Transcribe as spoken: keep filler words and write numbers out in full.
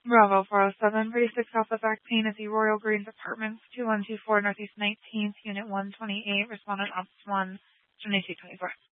Bravo four oh seven, thirty-six Alpha Back Pain at the Royal Greens Apartments, two one two four Northeast nineteenth, Unit one twenty-eight, respondent Office one, twenty-two twenty-four.